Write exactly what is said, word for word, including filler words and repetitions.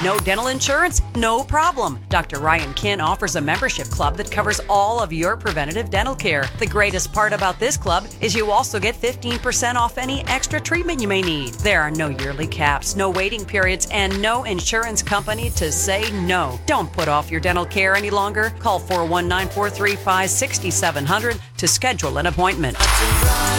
No dental insurance? No problem. Doctor Ryan Kin offers a membership club that covers all of your preventative dental care. The greatest part about this club is you also get fifteen percent off any extra treatment you may need. There are no yearly caps, no waiting periods, and no insurance company to say no. Don't put off your dental care any longer. Call four one nine, four three five, six seven zero zero to schedule an appointment.